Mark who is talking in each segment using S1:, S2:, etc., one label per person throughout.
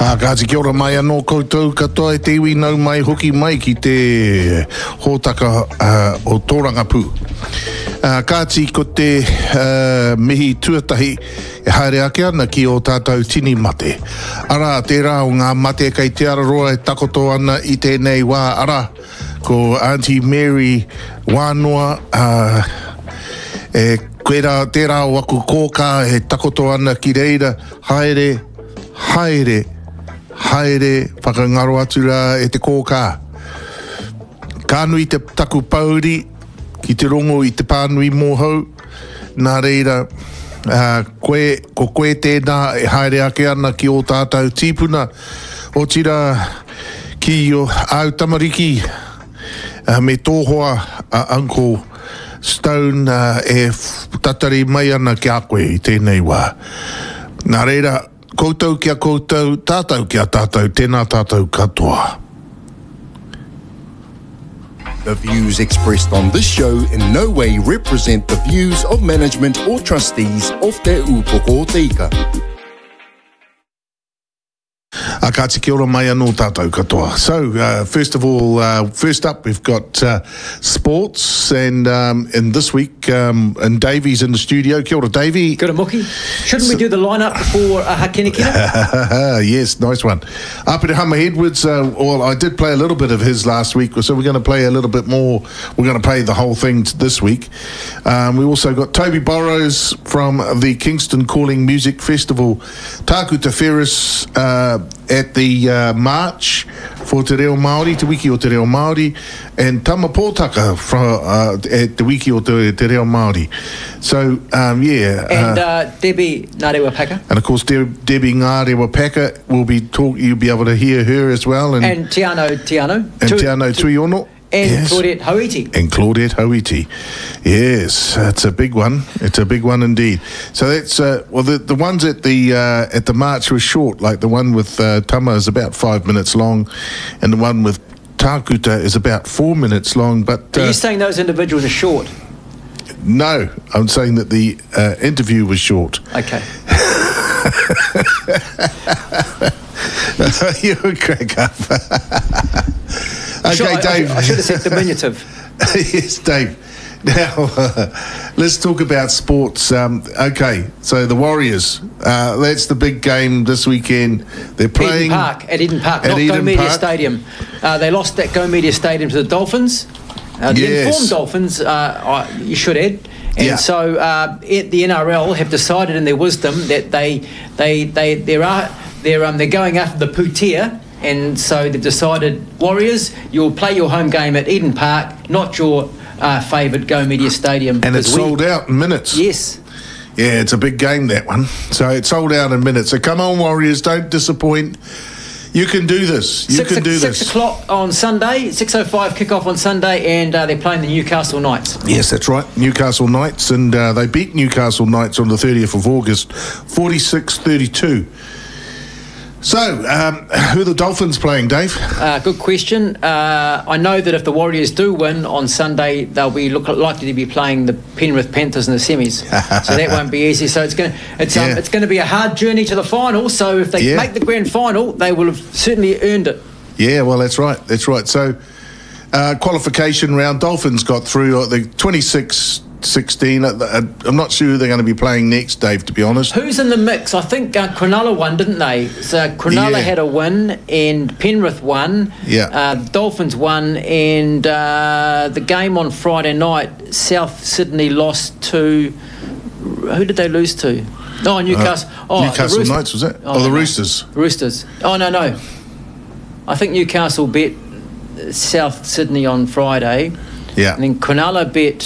S1: Kāti kia ora mai anō koutou katoa te iwi nau mai hoki mai ki te hōtaka o Tōrangapū. Kāti ko te mihi tuatahi e haere ake ana ki o tātou tini mate. Ara, te rā o ngā mate kei te araroa e takoto ana i tēnei wā ara ko Auntie Mary Wānoa e koe rā te rā o aku kōka e takoto ana ki reira haere, whakangaro atu rā e te kōkā. Kānui te taku pauri, ki te rongo i te pānui mōhau, nā reira, koe tēnā e haere ake ana ki o tātou tīpuna, o tira ki o au tamariki, me tōhoa Uncle Stone e tatari mai ana ki a koe i tēnei wā. Nā reira, koutou kia koutou, tātou kia tātou, tēnā tātou katoa.
S2: The views expressed on this show in no way represent the views of management or trustees of Te Upoko Teika.
S1: Kāti kia ora mai anō tātou katoa. So, first of all, first up we've got sports, and this week, and Davey's in the studio. Kia ora, Davey.
S3: Kia ora, Moki. Shouldn't we do the lineup before Hakenikina?
S1: Yes, nice one. Up at Hummer Edwards, well, I did play a little bit of his last week, so we're going to play a little bit more. We're going to play the whole thing this week. We also got Toby Burrows from the Kingston Calling Music Festival. Tāku Te Ferris at the March for Te Reo Māori, Te Wiki o Te Reo Māori, and Tama Pōtaka at Te Wiki o Te Reo Māori. So, yeah.
S3: And Debbie Ngārewa Paka.
S1: And of course, Debbie Ngārewa Paka will be you'll be able to hear her as well.
S3: And Tiano.
S1: And Tiano Tuiono.
S3: And
S1: yes.
S3: Claudette Hauiti.
S1: And Claudette Hauiti. Yes, it's a big one. It's a big one indeed. So that's, well, the ones at the march were short, like the one with Tama is about 5 minutes long, and the one with Tākuta is about 4 minutes long. But
S3: are you saying those individuals are short?
S1: No, I'm saying that the interview was short.
S3: Okay.
S1: You crack up. Okay, Dave.
S3: I should have said diminutive.
S1: Yes, Dave. Now, let's talk about sports. Okay, so the Warriors, that's the big game this weekend. They're playing...
S3: At Eden Park, not Go Media Stadium. They lost at Go Media Stadium to the Dolphins. The informed Dolphins, you should add. And so the NRL have decided in their wisdom that they're going after the Pūtea. And so they've decided, Warriors, you'll play your home game at Eden Park, not your favourite Go Media Stadium.
S1: And it's sold out in minutes.
S3: Yes.
S1: Yeah, it's a big game, that one. So it's sold out in minutes. So come on, Warriors, don't disappoint. You can do this. You can do this.
S3: 6 o'clock on Sunday, 6:05 kick-off on Sunday, and they're playing the Newcastle Knights.
S1: Yes, that's right, Newcastle Knights. And they beat Newcastle Knights on the 30th of August, 46-32. So, who are the Dolphins playing, Dave?
S3: Good question. I know that if the Warriors do win on Sunday, they'll be likely to be playing the Penrith Panthers in the semis. So that won't be easy. So it's going to be a hard journey to the final. So if they make the grand final, they will have certainly earned it. Yeah,
S1: well, that's right. That's right. So, qualification round, Dolphins got through the 26-16. I'm not sure who they're going to be playing next, Dave, to be honest.
S3: Who's in the mix? I think Cronulla won, didn't they? So Cronulla had a win, and Penrith won.
S1: Yeah.
S3: Dolphins won, and the game on Friday night, South Sydney lost to... Who did they lose to? Oh, Newcastle.
S1: Newcastle Knights, was it? The Roosters.
S3: Roosters. Oh, no. I think Newcastle beat South Sydney on Friday.
S1: Yeah.
S3: And then Cronulla beat...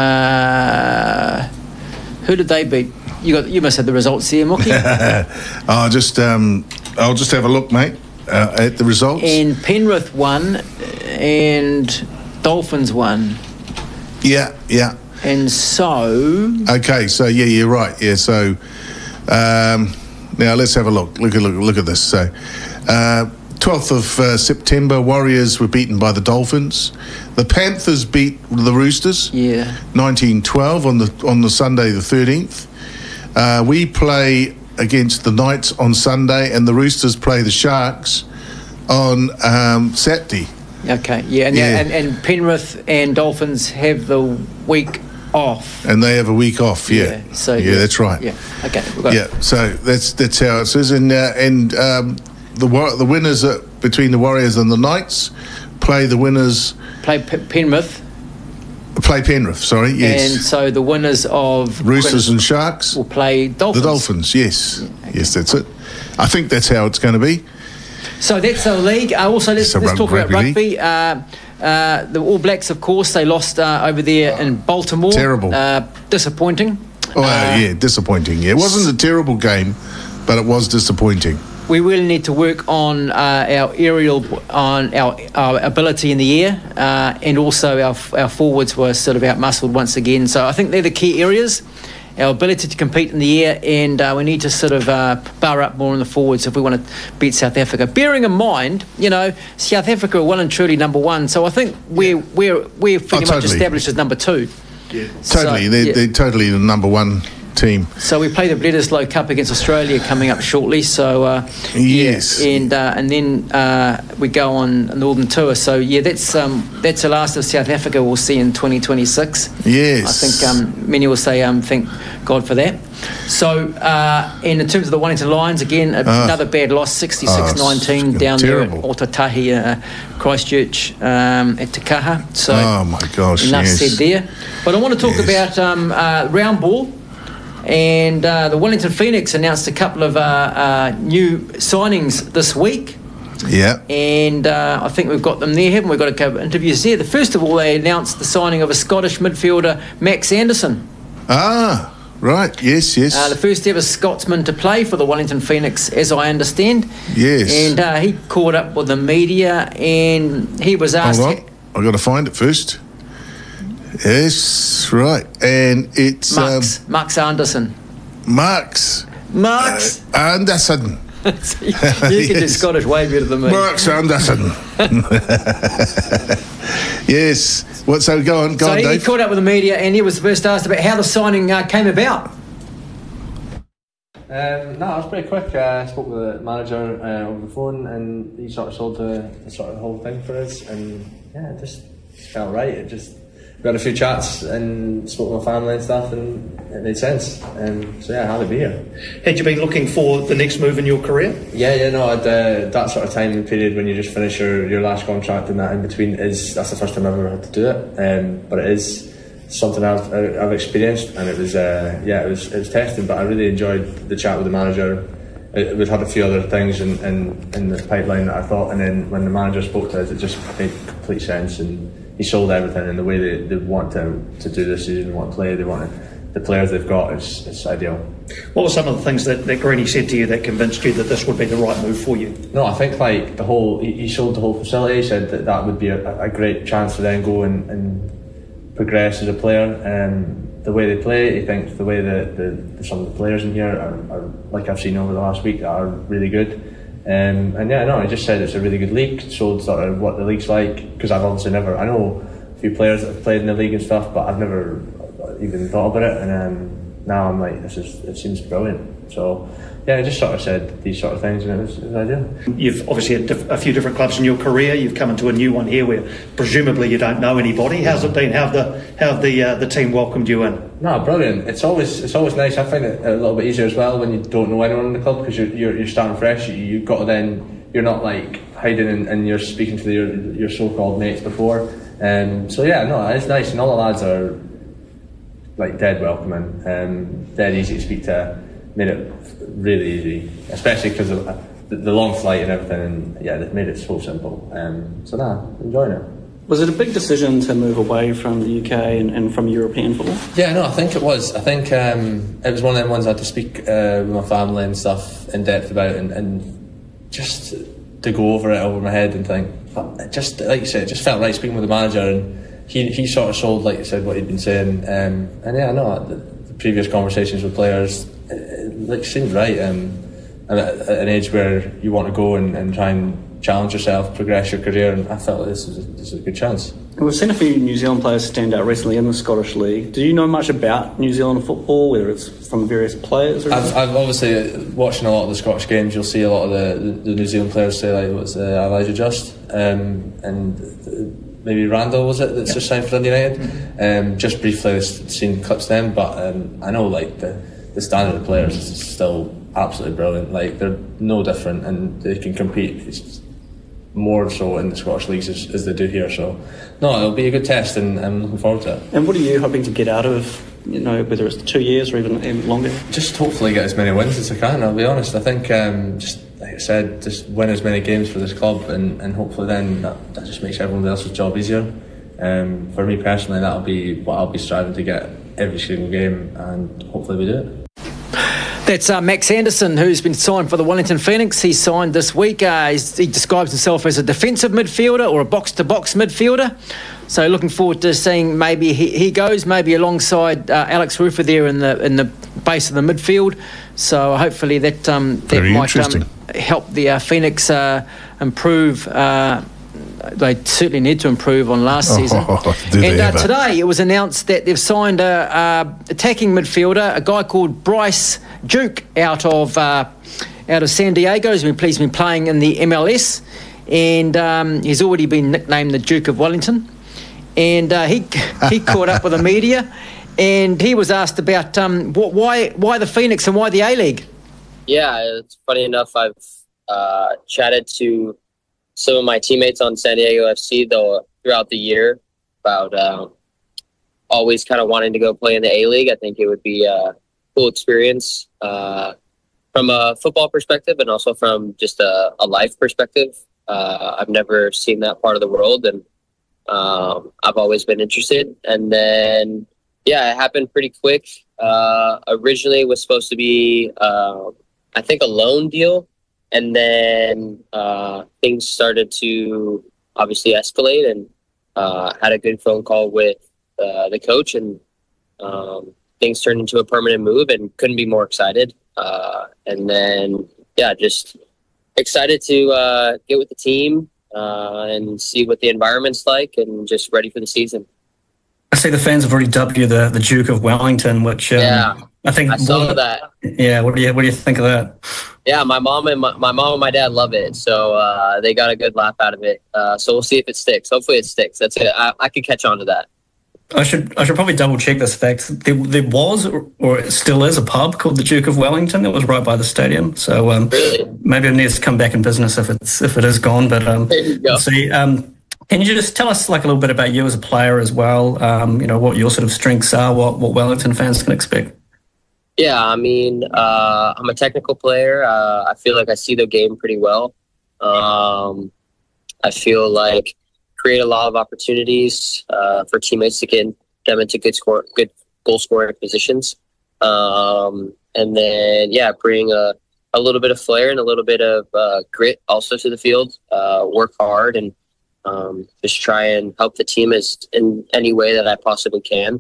S3: who did they beat? You must have the results here, Mookie.
S1: I'll just have a look, mate, at the results.
S3: And Penrith won, and Dolphins won.
S1: Yeah.
S3: And so...
S1: Okay, so yeah, you're right. Yeah, so now let's have a look. Look at this. So 12th of September, Warriors were beaten by the Dolphins. The Panthers beat the Roosters.
S3: Yeah.
S1: 19-12 on the Sunday the 13th. We play against the Knights on Sunday, and the Roosters play the Sharks on Saturday.
S3: Okay, yeah, and Penrith and Dolphins have the week off.
S1: And they have a week off, yeah. That's right.
S3: Yeah, okay.
S1: So that's how it is. And the winners between the Warriors and the Knights play the winners...
S3: Play Penrith.
S1: Play Penrith, sorry, yes.
S3: And so the winners of...
S1: Roosters and Sharks.
S3: Will play Dolphins.
S1: The Dolphins, yes. Yeah, okay. Yes, that's it. I think that's how it's going to be.
S3: So that's the league. Also, let's talk about rugby. The All Blacks, of course, they lost over there in Baltimore.
S1: Terrible.
S3: Disappointing.
S1: Disappointing. Yeah, it wasn't a terrible game, but it was disappointing.
S3: We really need to work on our ability in the air, and also our forwards were sort of out-muscled once again. So I think they're the key areas. Our ability to compete in the air, and we need to sort of bar up more in the forwards if we want to beat South Africa. Bearing in mind, South Africa are well and truly number one, so I think we're pretty much established as number two.
S1: Yeah. Totally, they're totally the number one team.
S3: So we play the Bledisloe Cup against Australia coming up shortly. So
S1: yes,
S3: and then we go on a Northern Tour. So that's the last of South Africa we'll see in 2026.
S1: Yes,
S3: I think many will say thank God for that. So and in terms of the Wellington Lions, again another bad loss, 66-19 down
S1: terrible.
S3: there at Otatahi, Christchurch at Te Kaha. So
S1: oh my gosh,
S3: enough said there. But I want to talk about round ball. And the Wellington Phoenix announced a couple of new signings this week.
S1: Yeah.
S3: And I think we've got them there, haven't we? We've got a couple of interviews there. The first of all, they announced the signing of a Scottish midfielder, Max Anderson.
S1: Ah, right. Yes.
S3: The first ever Scotsman to play for the Wellington Phoenix, as I understand.
S1: Yes.
S3: And he caught up with the media, and he was asked...
S1: Hold on. I've got to find it first. Yes, right. And it's...
S3: Max Anderson.
S1: Max Anderson.
S3: You can do Scottish way better than me.
S1: Max Anderson. Yes. So go on,
S3: Dave.
S1: He
S3: caught up with the media, and he was first asked about how the signing came about.
S4: No, it was pretty quick. I spoke with the manager over the phone, and he sort of sold the whole thing for us, and it just felt right. It just... We had a few chats and spoke with my family and stuff, and it made sense. So happy to be here.
S5: Had you been looking for the next move in your career?
S4: I'd that sort of time period when you just finish your last contract and that in between that's the first time I've ever had to do it. But it is something I've experienced, and it was testing. But I really enjoyed the chat with the manager. We'd had a few other things in the pipeline that I thought, and then when the manager spoke to us, it just made complete sense. And he sold everything in the way they want to do this season, they want to play, they want the players they've got, it's ideal.
S5: What were some of the things that Greeny said to you that convinced you that this would be the right move for you?
S4: No, I think he sold the whole facility. He said that would be a great chance to then go and progress as a player. The way they play, he thinks the way that some of the players in here are like I've seen over the last week, are really good. He just said it's a really good league, showed sort of what the league's like, because I've obviously I know a few players that have played in the league and stuff, but I've never even thought about it, and now I'm like, it seems brilliant. So I just sort of said these sort of things, and it was ideal.
S5: You've obviously had a few different clubs in your career. You've come into a new one here where presumably you don't know anybody. How's it been? How have the team welcomed you in?
S4: No, brilliant. It's always nice. I find it a little bit easier as well when you don't know anyone in the club, because you're starting fresh. You've got to then, you're not like hiding and you're speaking to your so-called mates before. It's nice, and all the lads are like dead welcoming, dead easy to speak to. Made it really easy, especially because of the long flight and everything, and they've made it so simple. Enjoying it.
S6: Was it a big decision to move away from the UK and from European football?
S4: Yeah, no, I think it was. I think it was one of them ones I had to speak with my family and stuff in depth about, and just to go over it over my head and think, just like you said, it just felt right speaking with the manager, and he sort of sold, like you said, what he'd been saying. The previous conversations with players, it seemed right. And at an age where you want to go and try and challenge yourself, progress your career, and I felt this is a good chance.
S6: We've seen a few New Zealand players stand out recently in the Scottish League. Do you know much about New Zealand football, whether it's from various players?
S4: I've obviously, watching a lot of the Scottish games, you'll see a lot of the New Zealand players say, like, what's Elijah Just, and maybe Randall, was it, that's just signed for Dundee United? Just briefly seen clips then, but I know, like, the standard of players is still absolutely brilliant. Like, they're no different, and they can compete. It's more so in the Scottish leagues as they do here. So, no, it'll be a good test, and I'm looking forward to it.
S6: And what are you hoping to get out of, whether it's 2 years or even longer?
S4: Just hopefully get as many wins as I can, I'll be honest. I think, just like I said, just win as many games for this club, and hopefully then that just makes everyone else's job easier. For me personally, that'll be what I'll be striving to get every single game, and hopefully we do it.
S3: That's Max Anderson, who's been signed for the Wellington Phoenix. He signed this week. He describes himself as a defensive midfielder or a box-to-box midfielder. So looking forward to seeing maybe he goes maybe alongside Alex Rufer there in the base of the midfield. So hopefully that might help the Phoenix improve. They certainly need to improve on last season. And today it was announced that they've signed a attacking midfielder, a guy called Bryce Duke out of San Diego. He's been playing in the MLS, and he's already been nicknamed the Duke of Wellington. And he caught up with the media, and he was asked about why the Phoenix and why the A-League.
S7: Yeah, it's funny enough. I've chatted to some of my teammates on San Diego FC throughout the year about always kind of wanting to go play in the A-League. I think it would be a cool experience from a football perspective, and also from just a life perspective. I've never seen that part of the world, and I've always been interested. And then, yeah, it happened pretty quick. Originally it was supposed to be, I think, a loan deal. And then things started to obviously escalate, and had a good phone call with the coach, and things turned into a permanent move, and couldn't be more excited. And then, yeah, just excited to get with the team and see what the environment's like, and just ready for the season.
S6: I see the fans have already dubbed you the Duke of Wellington, which I think
S7: I saw that.
S6: Yeah, what do you think of that?
S7: Yeah, my mom and my dad love it, so they got a good laugh out of it. So we'll see if it sticks. Hopefully it sticks. That's it. I could catch on to that.
S6: I should probably double check this fact. There was, or it still is, a pub called the Duke of Wellington that was right by the stadium. So
S7: really?
S6: Maybe it needs to come back in business if it is gone. But
S7: there you go.
S6: See, can you just tell us like a little bit about you as a player as well? What your sort of strengths are, what Wellington fans can expect.
S7: Yeah, I mean, I'm a technical player. I feel like I see the game pretty well. I feel like create a lot of opportunities for teammates to get them into good goal scoring positions. And then, yeah, bring a little bit of flair and a little bit of grit also to the field. Work hard, and just try and help the team in any way that I possibly can.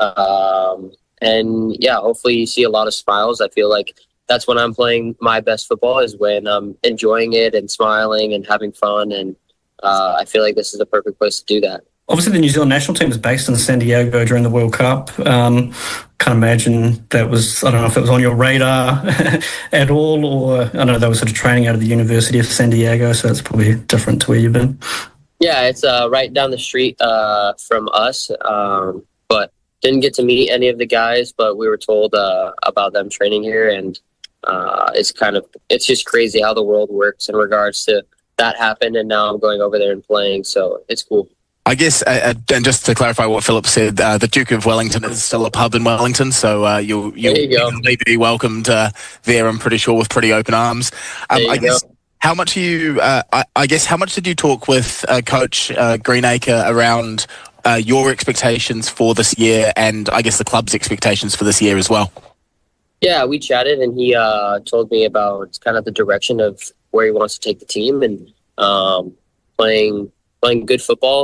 S7: And yeah, hopefully you see a lot of smiles. I feel like that's when I'm playing my best football, is when I'm enjoying it and smiling and having fun. And I feel like this is the perfect place to do that.
S6: Obviously, the New Zealand national team is based in San Diego during the World Cup. Can't imagine that was, I don't know if it was on your radar at all, or I know they were sort of training out of the University of San Diego, so it's probably different to where you've been.
S7: Yeah, it's right down the street from us, but didn't get to meet any of the guys, but we were told about them training here, and it's just crazy how the world works in regards to that happened, and now I'm going over there and playing, so it's cool.
S8: I guess, and just to clarify what Philip said, the Duke of Wellington is still a pub in Wellington, so you'll be welcomed there, I'm pretty sure, with pretty open arms. I guess, how much how much did you talk with Coach Greenacre around your expectations for this year, and I guess the club's expectations for this year as well?
S7: Yeah, we chatted, and he told me about kind of the direction of where he wants to take the team, and playing good football